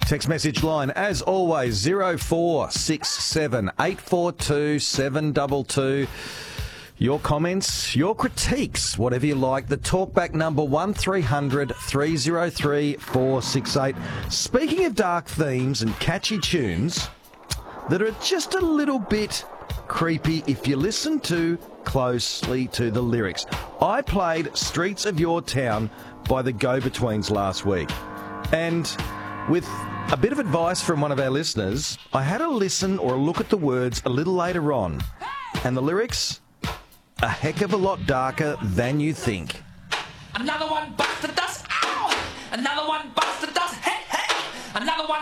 Text message line, as always, 0467 842 722. Your comments, your critiques, whatever you like. The talkback number 1300 303 468. Speaking of dark themes and catchy tunes that are just a little bit creepy if you listen too closely to the lyrics. I played Streets of Your Town by the Go-Betweens last week. And with a bit of advice from one of our listeners, I had a listen or a look at the words a little later on. And the lyrics, a heck of a lot darker than you think. Another one bites the dust. Ow! Another one bites the dust. Hey, hey! Another one.